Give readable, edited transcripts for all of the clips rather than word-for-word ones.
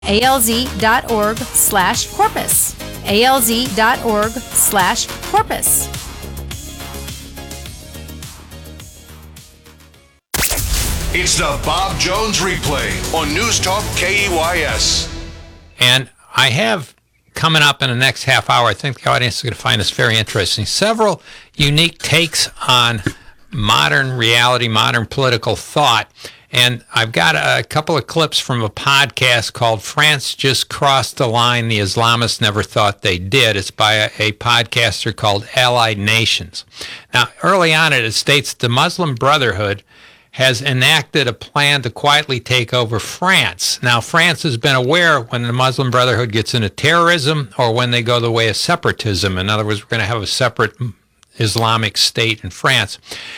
alz.org/corpus. alz.org/corpus. It's the Bob Jones Replay on News Talk KEYS. And I have coming up in the next half hour, I think the audience is going to find this very interesting, several unique takes on modern reality, modern political thought. And I've got a couple of clips from a podcast called France Just Crossed the Line the Islamists Never Thought They Did. It's by a podcaster called Allied Nations. Now, early on it states the Muslim Brotherhood has enacted a plan to quietly take over France. Now, France has been aware when the Muslim Brotherhood gets into terrorism or when they go the way of separatism. In other words, we're going to have a separate Islamic state in France.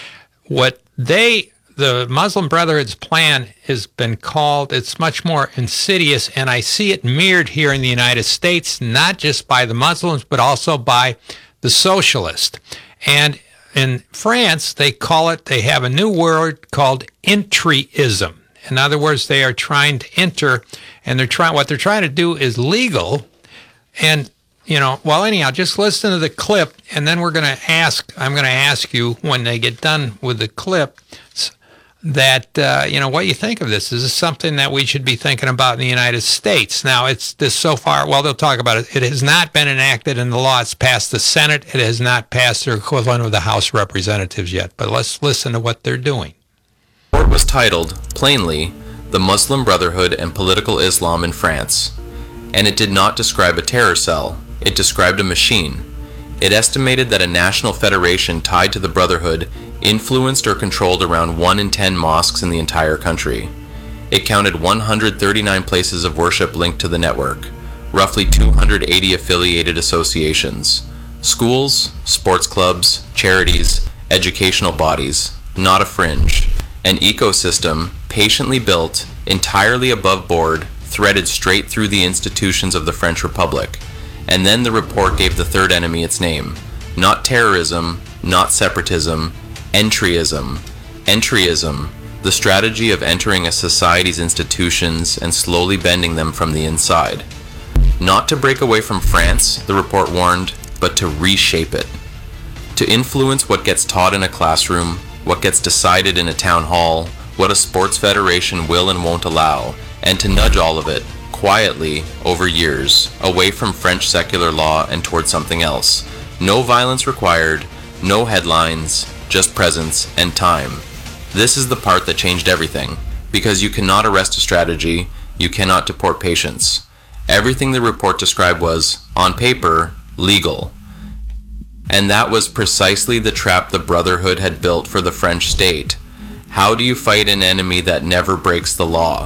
The Muslim Brotherhood's plan has been called, it's much more insidious, and I see it mirrored here in the United States, not just by the Muslims, but also by the socialists. And in France, they have a new word called entryism. In other words, they are trying to enter, and what they're trying to do is legal. And, anyhow, just listen to the clip, and then I'm going to ask you when they get done with the clip that, what you think of this. Is this something that we should be thinking about in the United States? Now, it's this so far, they'll talk about it. It has not been enacted in the law. It's passed the Senate. It has not passed the equivalent of the House of Representatives yet. But let's listen to what they're doing. The report was titled, plainly, The Muslim Brotherhood and Political Islam in France. And it did not describe a terror cell. It described a machine. It estimated that a national federation tied to the Brotherhood influenced or controlled around 1 in 10 mosques in the entire country. It counted 139 places of worship linked to the network, roughly 280 affiliated associations, schools, sports clubs, charities, educational bodies, not a fringe, an ecosystem patiently built, entirely above board, threaded straight through the institutions of the French Republic. And then the report gave the third enemy its name. Not terrorism, not separatism, entryism. Entryism, the strategy of entering a society's institutions and slowly bending them from the inside. Not to break away from France, the report warned, but to reshape it. To influence what gets taught in a classroom, what gets decided in a town hall, what a sports federation will and won't allow, and to nudge all of it, quietly, over years, away from French secular law and toward something else. No violence required, no headlines, just presence and time. This is the part that changed everything, because you cannot arrest a strategy, you cannot deport patients. Everything the report described was, on paper, legal. And that was precisely the trap the Brotherhood had built for the French state. How do you fight an enemy that never breaks the law?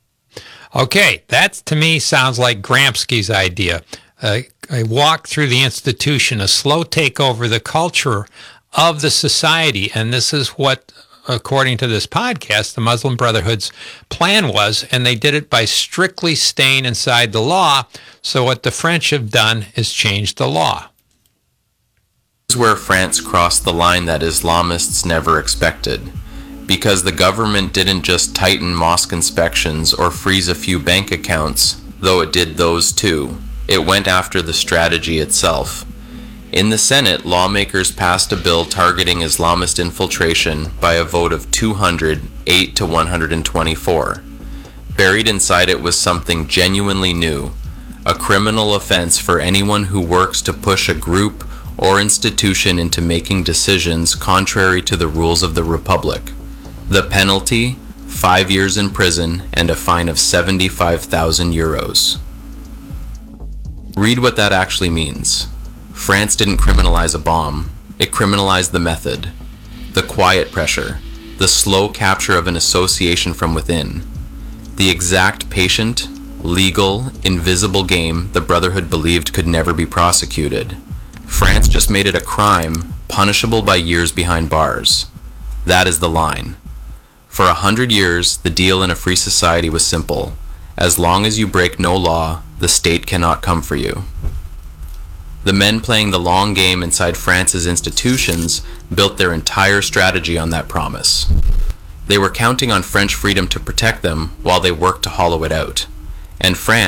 Okay, that to me sounds like Gramsci's idea. A walk through the institution, a slow takeover of the culture of the society. And this is what, according to this podcast, the Muslim Brotherhood's plan was, and they did it by strictly staying inside the law. So what the French have done is change the law. This is where France crossed the line that Islamists never expected. Because the government didn't just tighten mosque inspections or freeze a few bank accounts, though it did those too. It went after the strategy itself. In the Senate, lawmakers passed a bill targeting Islamist infiltration by a vote of 208 to 124. Buried inside it was something genuinely new, a criminal offense for anyone who works to push a group or institution into making decisions contrary to the rules of the Republic. The penalty, 5 years in prison and a fine of 75,000 euros. Read what that actually means. France didn't criminalize a bomb. It criminalized the method, the quiet pressure, the slow capture of an association from within, the exact patient, legal, invisible game the Brotherhood believed could never be prosecuted. France just made it a crime, punishable by years behind bars. That is the line. For 100 years, the deal in a free society was simple. As long as you break no law, the state cannot come for you. The men playing the long game inside France's institutions built their entire strategy on that promise. They were counting on French freedom to protect them while they worked to hollow it out. and France